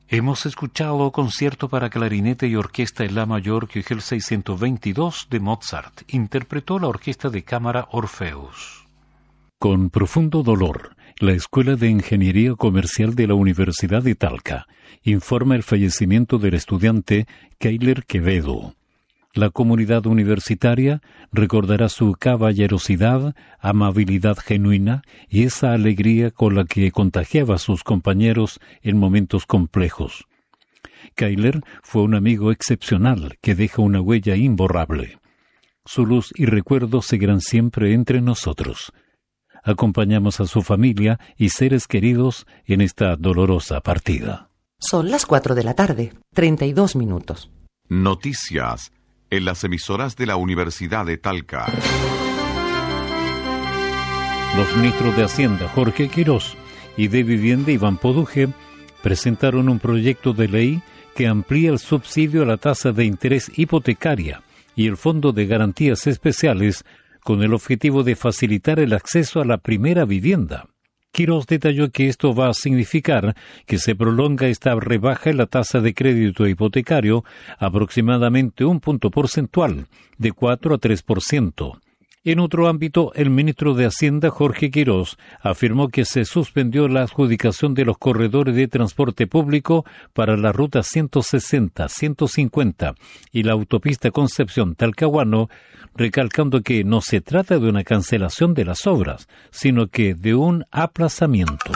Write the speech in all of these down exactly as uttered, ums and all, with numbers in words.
Hemos escuchado Concierto para clarinete y orquesta en la mayor Köchel seiscientos veintidós de Mozart. Interpretó la orquesta de cámara Orfeus. Con profundo dolor, la Escuela de Ingeniería Comercial de la Universidad de Talca informa el fallecimiento del estudiante Keiler Quevedo. La comunidad universitaria recordará su caballerosidad, amabilidad genuina y esa alegría con la que contagiaba a sus compañeros en momentos complejos. Keiler fue un amigo excepcional que deja una huella imborrable. Su luz y recuerdos seguirán siempre entre nosotros. Acompañamos a su familia y seres queridos en esta dolorosa partida. Son las cuatro de la tarde, treinta y dos minutos. Noticias en las emisoras de la Universidad de Talca. Los ministros de Hacienda, Jorge Quirós, y de Vivienda, Iván Poduje, presentaron un proyecto de ley que amplía el subsidio a la tasa de interés hipotecaria y el Fondo de Garantías Especiales con el objetivo de facilitar el acceso a la primera vivienda. Quirós detalló que esto va a significar que se prolonga esta rebaja en la tasa de crédito hipotecario aproximadamente un punto porcentual, de cuatro a tres por ciento. En otro ámbito, el ministro de Hacienda, Jorge Quirós, afirmó que se suspendió la adjudicación de los corredores de transporte público para la ruta ciento sesenta, ciento cincuenta y la autopista Concepción-Talcahuano, recalcando que no se trata de una cancelación de las obras, sino que de un aplazamiento.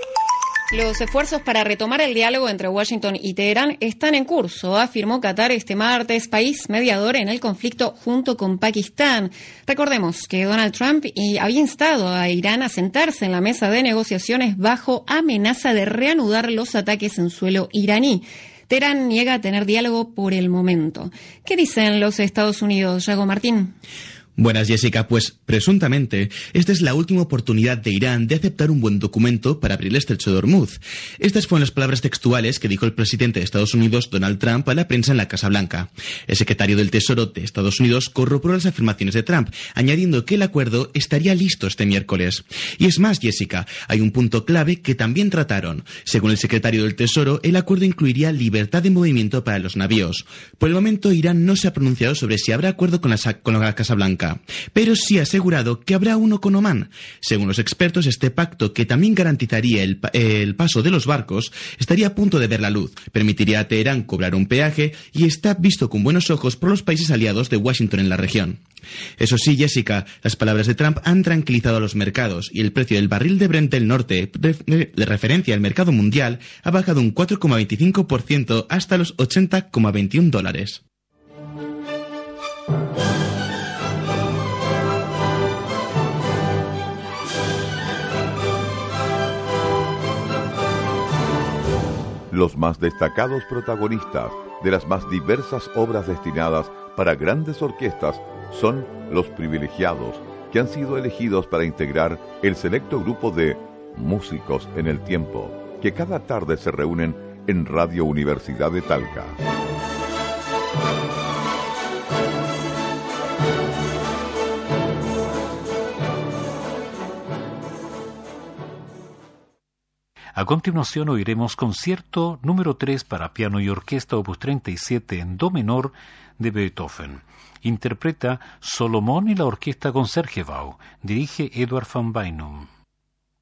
Los esfuerzos para retomar el diálogo entre Washington y Teherán están en curso, afirmó Qatar este martes, país mediador en el conflicto junto con Pakistán. Recordemos que Donald Trump había instado a Irán a sentarse en la mesa de negociaciones bajo amenaza de reanudar los ataques en suelo iraní. Teherán niega tener diálogo por el momento. ¿Qué dicen los Estados Unidos, Yago Martín? Buenas, Jessica. Pues, presuntamente, esta es la última oportunidad de Irán de aceptar un buen documento para abrir el estrecho de Hormuz. Estas fueron las palabras textuales que dijo el presidente de Estados Unidos, Donald Trump, a la prensa en la Casa Blanca. El secretario del Tesoro de Estados Unidos corroboró las afirmaciones de Trump, añadiendo que el acuerdo estaría listo este miércoles. Y es más, Jessica, hay un punto clave que también trataron. Según el secretario del Tesoro, el acuerdo incluiría libertad de movimiento para los navíos. Por el momento, Irán no se ha pronunciado sobre si habrá acuerdo con la, con la Casa Blanca, pero sí ha asegurado que habrá uno con Omán. Según los expertos, este pacto, que también garantizaría el, el paso de los barcos, estaría a punto de ver la luz, permitiría a Teherán cobrar un peaje y está visto con buenos ojos por los países aliados de Washington en la región. Eso sí, Jessica, las palabras de Trump han tranquilizado a los mercados y el precio del barril de Brent del Norte, de referencia al mercado mundial, ha bajado un cuatro coma veinticinco por ciento hasta los ochenta coma veintiuno dólares. Los más destacados protagonistas de las más diversas obras destinadas para grandes orquestas son los privilegiados, que han sido elegidos para integrar el selecto grupo de Músicos en el Tiempo, que cada tarde se reúnen en Radio Universidad de Talca. A continuación oiremos concierto número tres para piano y orquesta opus treinta y siete en do menor de Beethoven. Interpreta Solomon y la orquesta Concertgebouw. Dirige Eduard van Beinum.